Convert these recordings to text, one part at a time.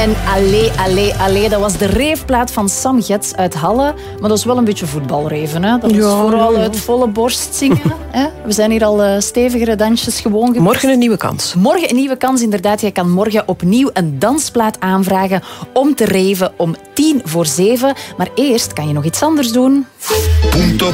En allee, dat was de reefplaat van Sam Gets uit Halle. Maar dat is wel een beetje voetbalreven. Hè? Dat is vooral uit volle borst zingen. Hè? We zijn hier al stevigere dansjes gewoon gepast. Morgen een nieuwe kans. Morgen een nieuwe kans, inderdaad. Je kan morgen opnieuw een dansplaat aanvragen om te reven om 6:50. Maar eerst kan je nog iets anders doen. Punto.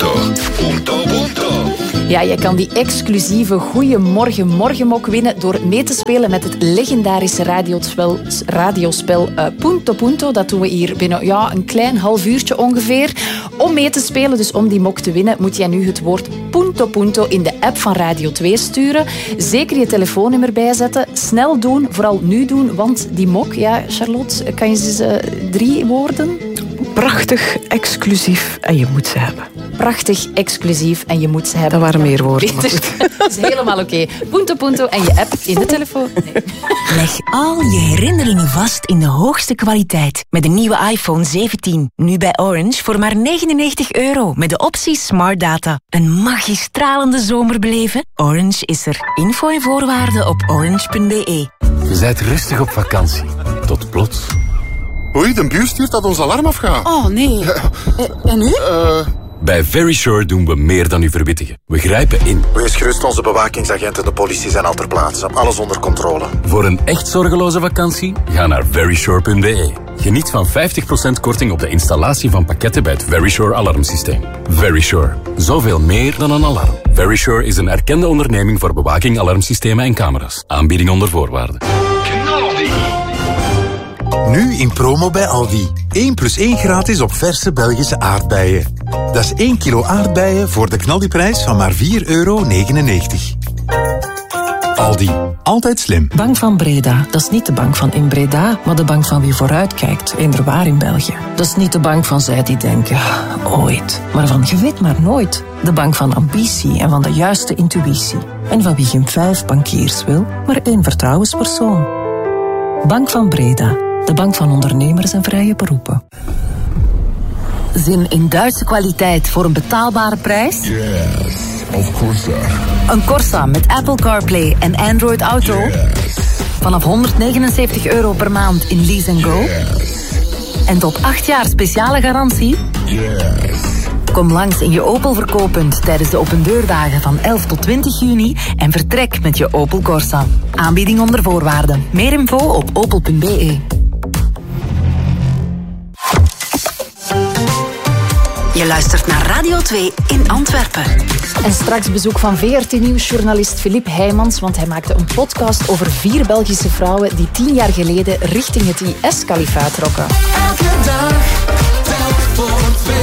Ja, je kan die exclusieve Goeiemorgen Morgenmok winnen door mee te spelen met het legendarische radiospel Punto. Dat doen we hier binnen een klein half uurtje ongeveer. Om mee te spelen, dus om die mok te winnen, moet jij nu het woord Punto in de app van Radio 2 sturen. Zeker je telefoonnummer bijzetten. Snel doen, vooral nu doen, want die mok, ja, Charlotte, kan je ze 3 woorden? Prachtig, exclusief en je moet ze hebben. Prachtig, exclusief en je moet ze hebben. Dat waren meer woorden. Maar goed. Dat is helemaal oké. Punto en je app in de telefoon. Nee. Leg al je herinneringen vast in de hoogste kwaliteit. Met de nieuwe iPhone 17. Nu bij Orange voor maar €99. Met de optie Smart Data. Een magistralende zomer beleven? Orange is er. Info en voorwaarden op orange.be. Je bent rustig op vakantie. Tot plots. Oei, de buur stuurt dat ons alarm afgaat. Oh, nee. En nu? Bij Verisure doen we meer dan u verwittigen. We grijpen in. Wees gerust, onze bewakingsagenten en de politie zijn al ter plaatse. Alles onder controle. Voor een echt zorgeloze vakantie, ga naar verisure.be. Geniet van 50% korting op de installatie van pakketten bij het Verisure alarmsysteem. Verisure. Zoveel meer dan een alarm. Verisure is een erkende onderneming voor bewaking, alarmsystemen en camera's. Aanbieding onder voorwaarden. Nu in promo bij Aldi. 1+1 gratis op verse Belgische aardbeien. Dat is 1 kilo aardbeien voor de knaldiprijs van maar €4,99. Aldi. Altijd slim. Bank van Breda. Dat is niet de bank van in Breda, maar de bank van wie vooruitkijkt. Eenderwaar in België. Dat is niet de bank van zij die denken, ooit. Maar van je weet maar nooit. De bank van ambitie en van de juiste intuïtie. En van wie geen 5 bankiers wil, maar 1 vertrouwenspersoon. Bank van Breda. De bank van ondernemers en vrije beroepen. Zin in Duitse kwaliteit voor een betaalbare prijs? Yes, of course. Een Corsa met Apple CarPlay en Android Auto? Yes. Vanaf €199 per maand in Lease & Go? Yes. En tot 8 jaar speciale garantie? Yes. Kom langs in je Opel verkooppunt tijdens de opendeurdagen van 11 tot 20 juni en vertrek met je Opel Corsa. Aanbieding onder voorwaarden. Meer info op opel.be. Je luistert naar Radio 2 in Antwerpen. En straks bezoek van VRT-nieuwsjournalist Philippe Heijmans, want hij maakte een podcast over 4 Belgische vrouwen die 10 jaar geleden richting het IS-kalifaat trokken. Elke dag, telk voor 2.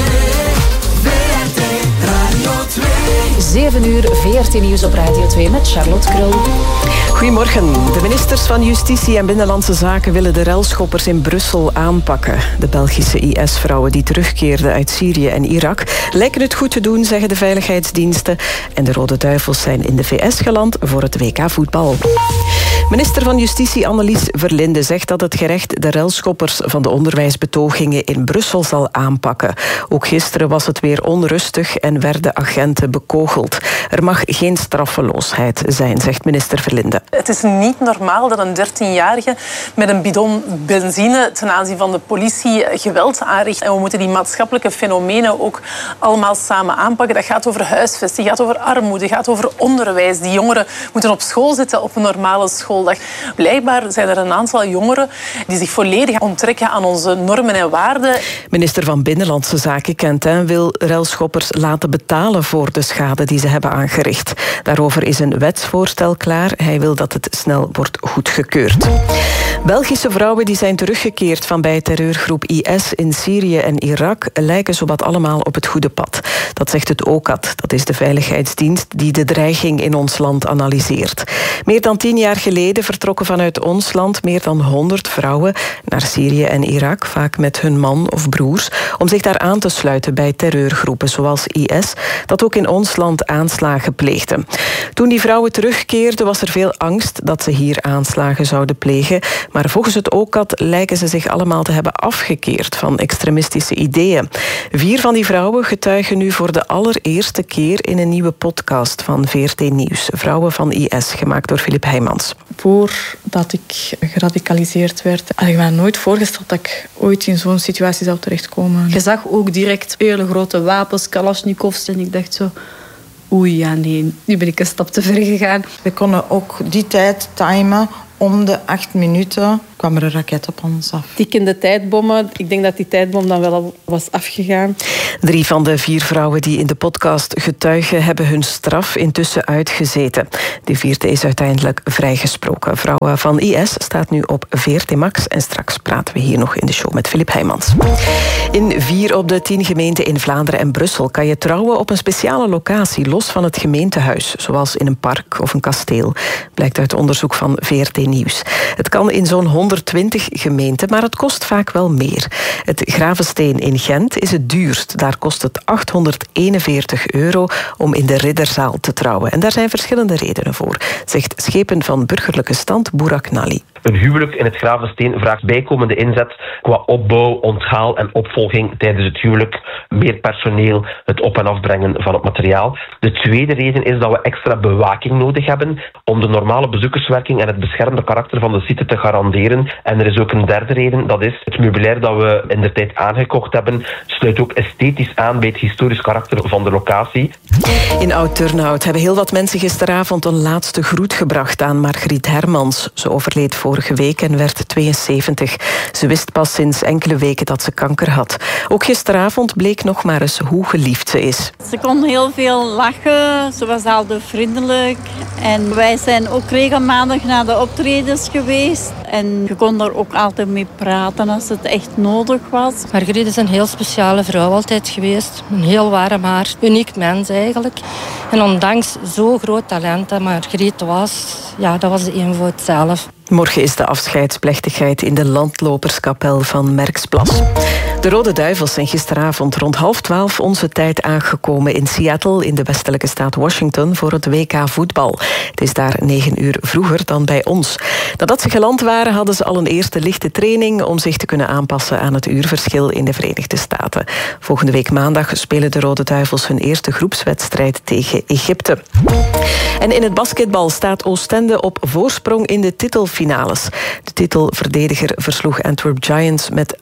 VRT Radio 2. 7 uur, VRT-nieuws op Radio 2 met Charlotte Krul. Goedemorgen. De ministers van Justitie en Binnenlandse Zaken willen de relschoppers in Brussel aanpakken. De Belgische IS-vrouwen die terugkeerden uit Syrië en Irak lijken het goed te doen, zeggen de veiligheidsdiensten. En de Rode Duivels zijn in de VS geland voor het WK voetbal. Minister van Justitie Annelies Verlinde zegt dat het gerecht de relschoppers van de onderwijsbetogingen in Brussel zal aanpakken. Ook gisteren was het weer onrustig en werden agenten bekogeld. Er mag geen straffeloosheid zijn, zegt minister Verlinde. Het is niet normaal dat een 13-jarige met een bidon benzine ten aanzien van de politie geweld aanricht. En we moeten die maatschappelijke fenomenen ook allemaal samen aanpakken. Dat gaat over huisvesting, gaat over armoede, gaat over onderwijs. Die jongeren moeten op school zitten op een normale schooldag. Blijkbaar zijn er een aantal jongeren die zich volledig onttrekken aan onze normen en waarden. Minister van Binnenlandse Zaken Quentin wil relschoppers laten betalen voor de schade die ze hebben aangericht. Daarover is een wetsvoorstel klaar. Hij wil dat het snel wordt goedgekeurd. Belgische vrouwen die zijn teruggekeerd van bij terreurgroep IS in Syrië en Irak lijken zowat allemaal op het goede pad. Dat zegt het OCAD. Dat is de veiligheidsdienst die de dreiging in ons land analyseert. Meer dan 10 jaar geleden vertrokken vanuit ons land meer dan 100 vrouwen naar Syrië en Irak, vaak met hun man of broers, om zich daar aan te sluiten bij terreurgroepen zoals IS, dat ook in ons land aanslagen pleegden. Toen die vrouwen terugkeerden was er veel angst dat ze hier aanslagen zouden plegen, maar volgens het OCAD lijken ze zich allemaal te hebben afgekeerd van extremistische ideeën. 4 van die vrouwen getuigen nu voor de allereerste keer in een nieuwe podcast van VRT Nieuws. Vrouwen van IS, gemaakt door Philippe Heijmans. voordat ik geradicaliseerd werd. Ik had me nooit voorgesteld dat ik ooit in zo'n situatie zou terechtkomen. Je zag ook direct hele grote wapens, Kalashnikovs. En ik dacht zo, oei, ja nee, nu ben ik een stap te ver gegaan. We konden ook die tijd timen. Om de 8 minuten kwam er een raket op ons af. Tikkende tijdbommen. Ik denk dat die tijdbom dan wel al was afgegaan. 3 van de 4 vrouwen die in de podcast getuigen hebben hun straf intussen uitgezeten. De 4e is uiteindelijk vrijgesproken. Vrouwen van IS staat nu op VRT Max en straks praten we hier nog in de show met Filip Heijmans. In 4 op de 10 gemeenten in Vlaanderen en Brussel kan je trouwen op een speciale locatie, los van het gemeentehuis, zoals in een park of een kasteel, blijkt uit onderzoek van VRT Nieuws. Het kan in zo'n 120 gemeenten, maar het kost vaak wel meer. Het Gravensteen in Gent is het duurst. Daar kost het €841 om in de Ridderzaal te trouwen. En daar zijn verschillende redenen voor, zegt schepen van burgerlijke stand Burak Nali. Een huwelijk in het Gravensteen vraagt bijkomende inzet qua opbouw, onthaal en opvolging tijdens het huwelijk, meer personeel, het op- en afbrengen van het materiaal. De tweede reden is dat we extra bewaking nodig hebben om de normale bezoekerswerking en het beschermde karakter van de site te garanderen. En er is ook een derde reden, dat is het meubilair dat we indertijd aangekocht hebben, sluit ook esthetisch aan bij het historisch karakter van de locatie. In Oud-Turnhout hebben heel wat mensen gisteravond een laatste groet gebracht aan Margriet Hermans. Ze overleed vorige week en werd 72. Ze wist pas sinds enkele weken dat ze kanker had. Ook gisteravond bleek nog maar eens hoe geliefd ze is. Ze kon heel veel lachen, ze was altijd vriendelijk. En wij zijn ook regelmatig naar de optredens geweest. En je kon er ook altijd mee praten als het echt nodig was. Margriet is een heel speciale vrouw altijd geweest. Een heel warm haar, uniek mens eigenlijk. En ondanks zo'n groot talent dat Margriet was, ja, dat was de eenvoud zelf. Morgen is de afscheidsplechtigheid in de landloperskapel van Merksplas. De Rode Duivels zijn gisteravond rond 11:30 onze tijd aangekomen in Seattle in de westelijke staat Washington voor het WK voetbal. Het is daar 9 uur vroeger dan bij ons. Nadat ze geland waren hadden ze al een eerste lichte training om zich te kunnen aanpassen aan het uurverschil in de Verenigde Staten. Volgende week maandag spelen de Rode Duivels hun eerste groepswedstrijd tegen Egypte. En in het basketbal staat Oostende op voorsprong in de titelfinales. De titelverdediger versloeg Antwerp Giants met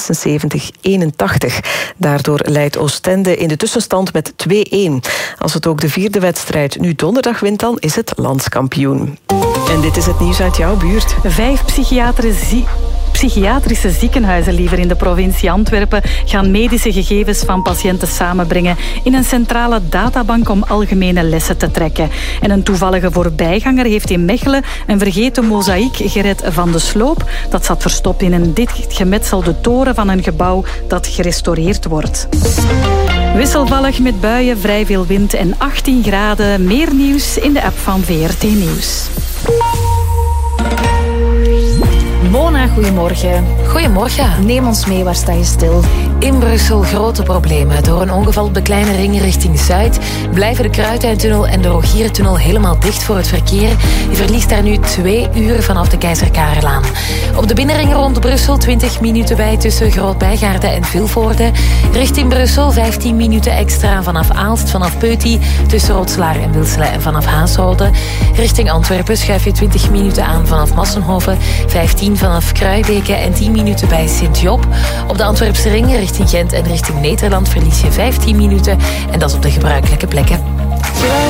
76-81. Daardoor leidt Oostende in de tussenstand met 2-1. Als het ook de 4e wedstrijd nu donderdag wint, dan is het landskampioen. En dit is het nieuws uit jouw buurt. 5 psychiatrische ziekenhuizen liever in de provincie Antwerpen gaan medische gegevens van patiënten samenbrengen in een centrale databank om algemene lessen te trekken. En een toevallige voorbijganger heeft in Mechelen een vergeten mozaïek gered van de sloop. Dat zat verstopt in een dichtgemetselde toren van een gebouw dat gerestaureerd wordt. Wisselvallig met buien, vrij veel wind en 18 graden. Meer nieuws in de app van VRT Nieuws. Mona, goedemorgen. Goedemorgen. Neem ons mee, waar sta je stil? In Brussel grote problemen. Door een ongeval op de kleine ring richting Zuid blijven de Kruidtuintunnel en de Rogierentunnel helemaal dicht voor het verkeer. Je verliest daar nu 2 uur vanaf de Keizer Karelaan. Op de binnenring rond Brussel 20 minuten bij tussen Groot-Bijgaarde en Vilvoorde. Richting Brussel 15 minuten extra vanaf Aalst, vanaf Peuty, tussen Rotslaar en Wilselen en vanaf Haasholde. Richting Antwerpen schuif je 20 minuten aan vanaf Massenhoven, 15 vanaf Kruibeke en 10 minuten bij Sint-Job. Op de Antwerpse ring richting Gent en richting Nederland verlies je 15 minuten en dat is op de gebruikelijke plekken.